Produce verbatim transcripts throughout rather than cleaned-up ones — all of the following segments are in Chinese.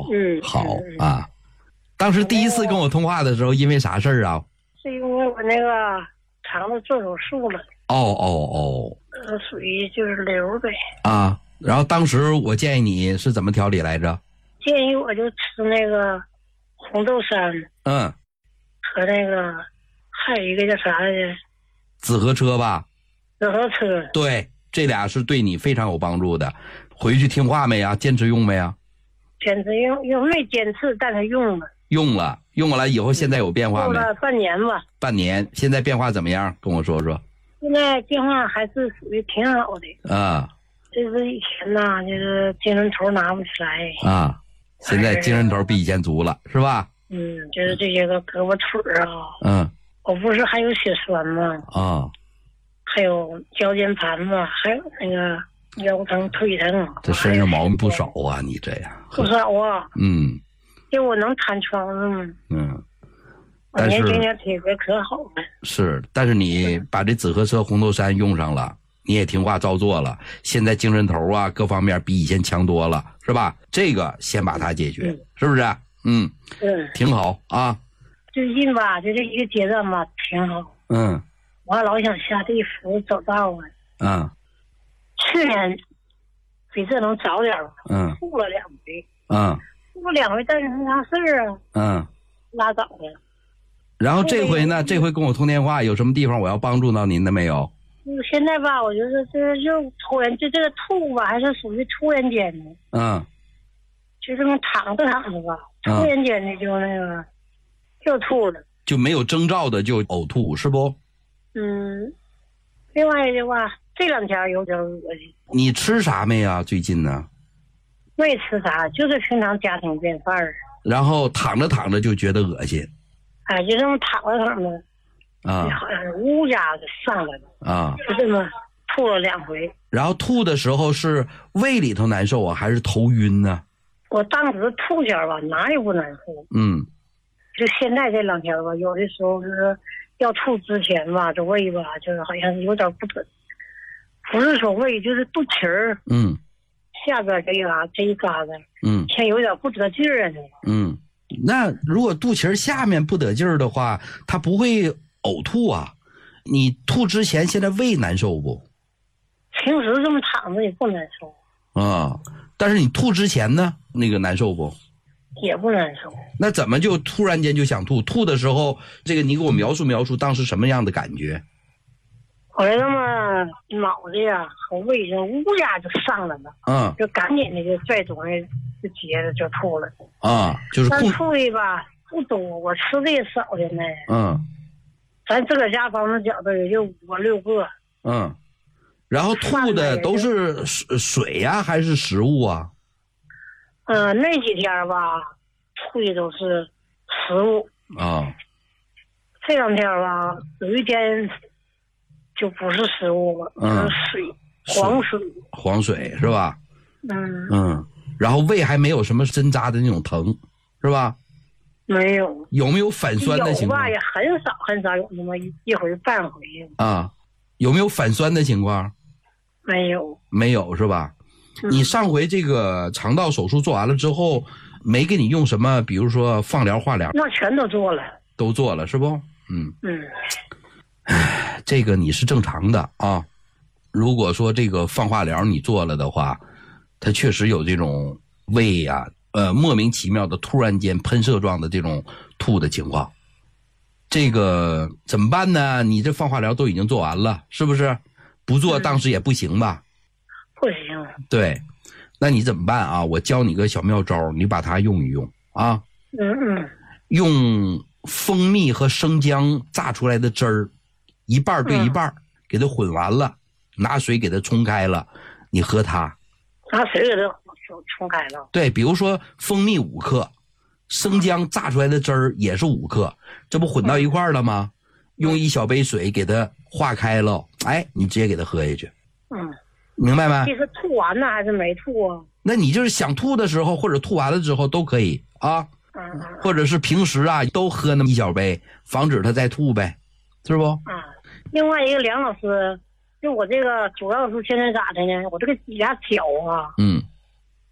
嗯， 好嗯啊。当时第一次跟我通话的时候，因为啥事儿啊？ 是因为我那个肠子做手术了。 哦哦哦。 呃，属于就是瘤呗。 啊，然后当时我建议你是怎么调理来着？ 建议我就吃那个红豆杉。 嗯。 和那个还有一个叫啥来着？ 紫河车吧。 紫河车。对， 这俩是对你非常有帮助的。回去听话没呀？坚持用没呀？ 坚持用，用没坚持，但是用了。 用了，用了以后现在有变化没？ 用了半年吧。 半年，现在变化怎么样？跟我说说。 现在变化还是属于挺好的。 啊。 就是以前呐，就是精神头拿不起来。 啊。现在精神头比以前足了，是吧？ 嗯，就是这些个胳膊腿啊。 嗯。 我不是还有血栓吗？ 啊。 还有腰间盘嘛，还有那个腰疼腿疼。 这身上毛病不少啊，你这样。 不少啊。 嗯。 就我能瘫床上吗？ 嗯。 我年轻点体格可好了。 是，但是你把这紫河车红豆杉用上了，你也听话照做了，现在精神头啊各方面比以前强多了，是吧？这个先把它解决，嗯、是不是？嗯。 嗯。 挺好啊。 最近吧，就这一个阶段吧，挺好。 嗯。 我老想下地府走道啊。 嗯。 去年比这能早点吧。 嗯。 吐了两回。 嗯。 吐了两回，但是没啥事儿啊。 嗯。 拉倒了。 然后这回呢？这回跟我通电话，有什么地方我要帮助到您的没有？ 嗯，现在吧，我觉得这就突然就这个吐吧，还是属于突然间的。 嗯。 就这么躺着躺着吧，突然间的就那个、嗯、就吐了， 就没有征兆的就呕吐，是不？ 嗯。另外的话，这两天有点恶心。 你吃啥没啊？最近呢？ 没吃啥，就是平常家庭便饭儿。 然后躺着躺着就觉得恶心。 哎，就这么躺着躺着， 啊， 好像乌鸦就上来了啊， 就这么吐了两回。 然后吐的时候是胃里头难受啊，还是头晕呢？ 我当时吐前吧，哪也不难受。 嗯， 就现在这两天吧，有的时候就是要吐之前吧，这胃吧，就是好像有点不准，不是说胃，就是肚脐儿， 嗯， 下边这一嘎这一嘎子， 嗯， 像有点不得劲儿呢。 嗯。那如果肚脐下面不得劲儿的话，它不会呕吐啊？你吐之前现在胃难受不？ 平时这么躺着也不难受啊，但是你吐之前呢，那个难受不？ 也不难受。 那怎么就突然间就想吐？吐的时候，这个你给我描述描述当时什么样的感觉？ 我这么脑子呀和胃就乌鸦就上来了， 嗯， 就赶紧的就拽东西就接着就吐了。 啊，就是但吐的吧不多，我吃的也少的呢。 嗯， 咱自个家房子饺子也就五六个。 嗯，然后吐的都是水水呀、啊、还是食物啊？ 嗯、呃，那几天吧吐的都是食物啊。 这两天吧有一天就不是食物了，嗯，是水，黄水， 黄水是吧？ 嗯嗯，然后胃还没有什么针扎的那种疼，是吧？ 没有。 有没有反酸的情况？ 有吧，也很少很少有那么一一回半回。 啊，有没有反酸的情况？ 没有。 没有是吧？嗯、你上回这个肠道手术做完了之后，没给你用什么，比如说放疗、化疗？ 那全都做了。都做了是不？嗯嗯。 唉，这个你是正常的啊。如果说这个放化疗你做了的话，它确实有这种胃呀、啊，呃，莫名其妙的突然间喷射状的这种吐的情况。这个怎么办呢？你这放化疗都已经做完了，是不是？不做当时也不行吧？ 嗯、不行。 对，那你怎么办啊？我教你个小妙招，你把它用一用啊。 嗯嗯。 用蜂蜜和生姜榨出来的汁儿，一半对一半、嗯，给它混完了，拿水给它冲开了，你喝它。 拿水给它冲开了。对， 比如说蜂蜜五克，生姜榨出来的汁儿也是五克，这不混到一块儿了吗？嗯、用一小杯水给它化开了，哎，你直接给它喝下去。 嗯， 明白吗？ 这是吐完了还是没吐啊？ 那你就是想吐的时候，或者吐完了之后都可以啊。 嗯， 或者是平时啊都喝那么一小杯，防止它再吐呗，是不？ 嗯。另外一个梁老师，就我这个主要是现在咋的呢？我这个指甲脚啊， 嗯，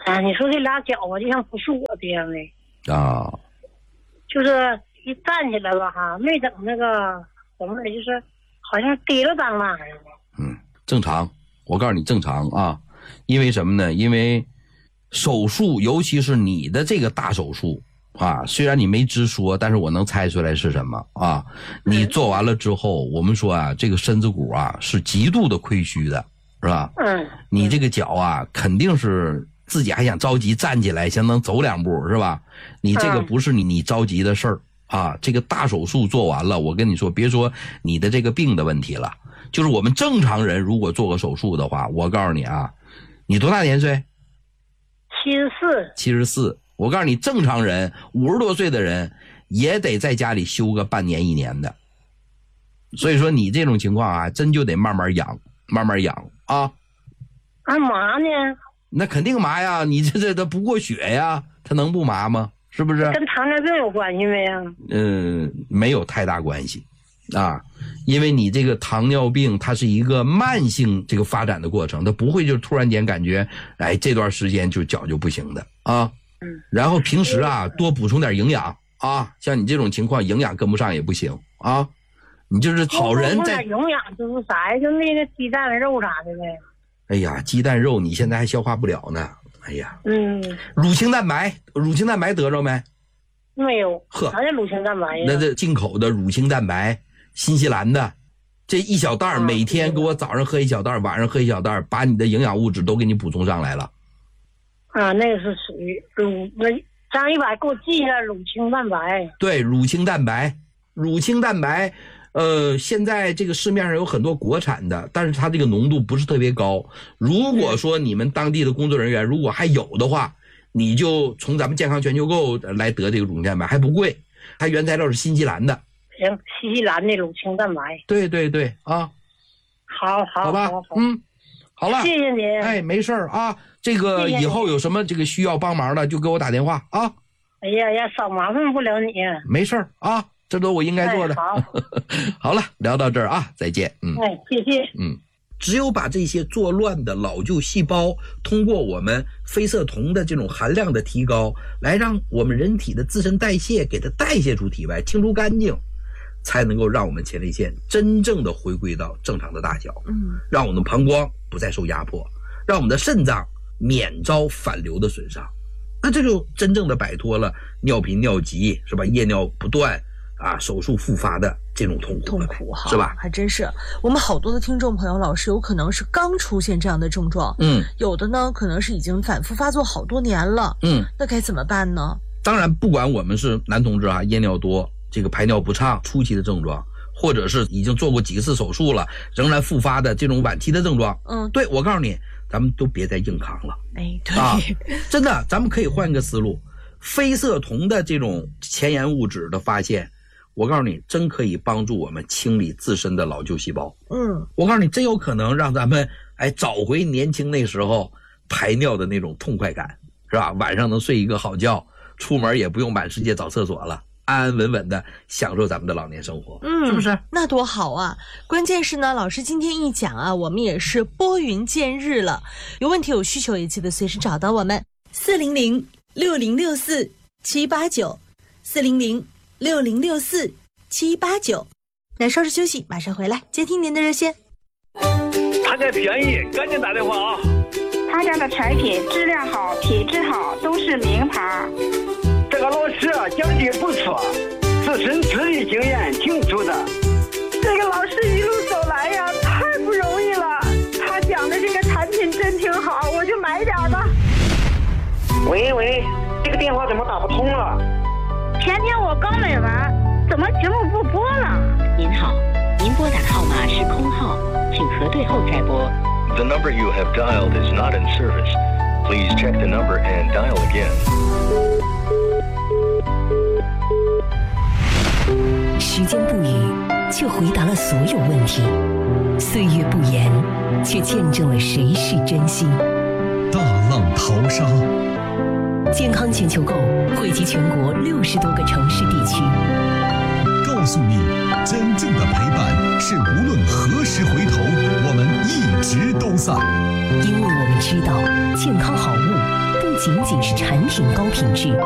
啊，你说这俩脚啊，就像不是我这样的啊， 就是一站起来吧哈，没等那个怎么的，就是好像跌了当那似的。 嗯，正常。我告诉你正常啊，因为什么呢？因为手术，尤其是你的这个大手术啊，虽然你没直说，但是我能猜出来是什么啊。你做完了之后，我们说啊，这个身子骨啊是极度的亏虚的，是吧？ 嗯。 你这个脚啊，肯定是自己还想着急站起来，想能走两步，是吧？你这个不是你你着急的事儿啊。这个大手术做完了，我跟你说，别说你的这个病的问题了，就是我们正常人如果做个手术的话，我告诉你啊，你多大年岁？ 七十四。 七十四。我告诉你，正常人五十多岁的人也得在家里休个半年一年的。所以说你这种情况啊，真就得慢慢养，慢慢养啊。 干嘛呢？ 那肯定麻呀，你这这它不过血呀，它能不麻吗？是不是？ 跟糖尿病有关系没呀？ 嗯，没有太大关系啊，因为你这个糖尿病它是一个慢性这个发展的过程，它不会就突然间感觉哎这段时间就脚就不行的啊。 嗯。 然后平时啊多补充点营养啊，像你这种情况营养跟不上也不行啊。你就是好人在营养就是啥呀？就那个鸡蛋肉啥的呗。 哎呀，鸡蛋肉你现在还消化不了呢。哎呀， 嗯， 乳清蛋白，乳清蛋白得着没？ 没有。 呵， 啥叫乳清蛋白呀？ 那这进口的乳清蛋白，新西兰的，这一小袋，每天给我早上喝一小袋，晚上喝一小袋，把你的营养物质都给你补充上来了。 啊，那个是属于乳，那张一百给我记一下乳清蛋白。 对，乳清蛋白，乳清蛋白。呃，现在这个市面上有很多国产的，但是它这个浓度不是特别高。如果说你们当地的工作人员如果还有的话，你就从咱们健康全球购来得这个乳清蛋白，还不贵，它原材料是新西兰的。 行，新西兰的乳清蛋白。 对对对啊， 好好好吧，好好嗯，好了， 谢谢您。 哎，没事儿啊，这个以后有什么这个需要帮忙的，就给我打电话啊。 哎呀呀，少麻烦不了你。 没事儿啊。这都我应该做的。 哎、好， 好了，聊到这儿啊，再见。嗯， 哎，谢谢。 嗯，只有把这些作乱的老旧细胞，通过我们非色酮的这种含量的提高，来让我们人体的自身代谢给它代谢出体外，清除干净，才能够让我们前列腺真正的回归到正常的大小。嗯，让我们的膀胱不再受压迫，让我们的肾脏免遭反流的损伤。那这就真正的摆脱了尿频尿急，是吧？夜尿不断。啊，手术复发的这种痛苦， 痛苦哈， 是吧？ 还真是。我们好多的听众朋友，老师有可能是刚出现这样的症状， 嗯， 有的呢可能是已经反复发作好多年了， 嗯， 那该怎么办呢？ 当然，不管我们是男同志啊，夜尿多，这个排尿不畅初期的症状，或者是已经做过几次手术了，仍然复发的这种晚期的症状， 嗯， 对，我告诉你，咱们都别再硬扛了， 哎，对， 啊，真的，咱们可以换个思路，非色酮的这种前沿物质的发现。我告诉你，真可以帮助我们清理自身的老旧细胞。 嗯， 我告诉你，真有可能让咱们哎找回年轻那时候排尿的那种痛快感，是吧？晚上能睡一个好觉，出门也不用满世界找厕所了，安安稳稳的享受咱们的老年生活， 嗯， 是不是？ 那多好啊！关键是呢，老师今天一讲啊，我们也是拨云见日了。有问题有需求也记得随时找到我们，四零零六零六四七八九，四零零。六零六四七八九，来稍事休息，马上回来接听您的热线。 他家便宜，赶紧打电话啊！ 他家的产品质量好，品质好，都是名牌。 这个老师啊，讲的不错，自身资历经验挺足的。 这个老师一路走来呀，太不容易了。他讲的这个产品真挺好，我就买点吧。 喂喂，这个电话怎么打不通了？ 前天我刚买完，怎么节目不播了？ 您好，您拨打的号码是空号，请核对后再拨。 The number you have dialed is not in service. Please check the number and dial again. 时间不语，却回答了所有问题；岁月不言，却见证了谁是真心。 大浪淘沙。 健康全球购汇集全国六十多个城市地区， 告诉你，真正的陪伴是无论何时回头，我们一直都在。 因为我们知道，健康好物不仅仅是产品高品质。